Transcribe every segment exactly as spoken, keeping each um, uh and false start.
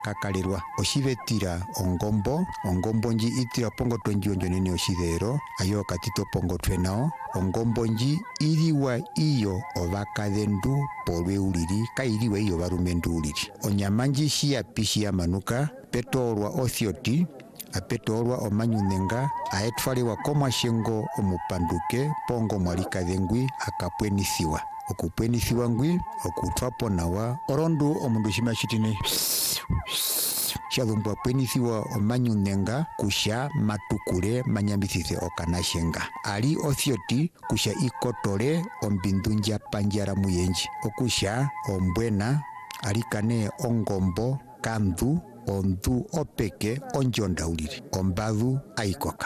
kakalirwa oshivetira ongombo ongombo nji itira pongo twenjonjo nene oshidero ayo katito pongo twenao ongombo nji iliwa iyo ovakadendu polwe uliri kailiwa iyo varumendu uliri onyama nji shiyapishi ya manuka petolwa othioti apetolwa omanyunenga aetwaliwa komashengo omupanduke pongo mwalikadhengwi akapwenithiwa okupwenithiwa ngwi okutwapo nawa orondu omundu shima shitine shalumbwa pwenithiwa omanyunenga kusha matukule manyambithithe okanashenga ali othioti kusha ikotole ombindu njapandjala muyenji okusha ombwena alikane ongombo kandu ondu opeke onjonda uliri ombadhu aikoka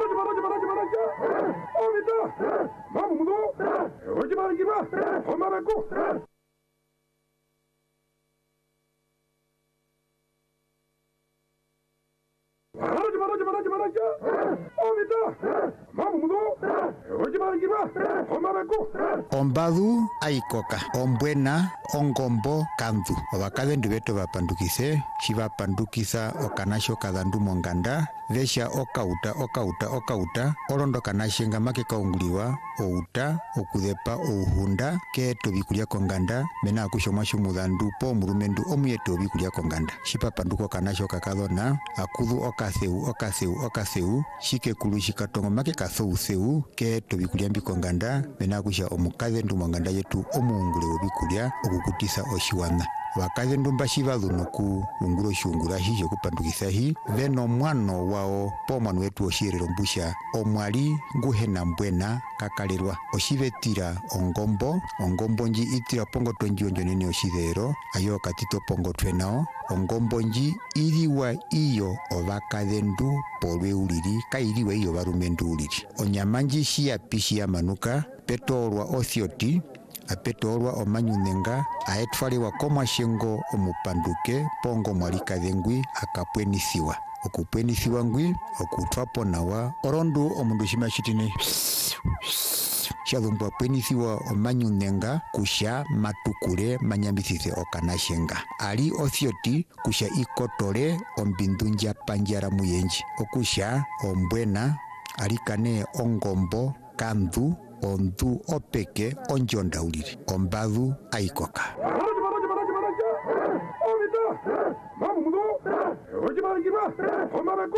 ombadhu aikoka ombwena ongombo kandu ovakadendu betu vapandukise shivapandukisa okanasho kadhandu monganda vesha okauta okauta okauta olondo kanashenga make kaunguliwa outa okudepa ouhunda keeto bikulya konganda mena akushomwa shomudhandu po omulumendu omuyeto bikulya konganda shipapanduka okanasho kakadhona akudhu okatheu okatheu okatheu shikekulu shikatongo make kathoutheu keeto bikulya mbikonganda mena akusha omukadhendu monganda yetu omuungule wobikulya okukutisa oshiwana vakadhendu mbashi vadhunuku ungula oshungulahi shokupandukisahi veno omwano wao pomwano wetu oshiyelelo mbusha omwali nguhena mbwena kakalirwa oshivetira ongombo ongombo nji itira pongo twenjonjo nene oshidero ayo katito pongo twenao ongombo nji iliwa iyo ovakadhendu polwe uliri kailiwa iyo varumendu uliri onyama nji shiyapishi ya manuka petolwa othioti apetolwa omanyunenga aetwaliwa komashengo omupanduke pongo mwalikadhengwi akapwenithiwa okupwenithiwa ngwi okutwapo nawa orondu omundu shima shitine shalumbwa pwenithiwa omanyunenga kusha matukule manyambithithe okanashenga ali othioti kusha ikotole ombindu njapandjala muyenji okusha ombwena alikane ongombo kandu ondu opeke onjonda uliri ombadhu aikoka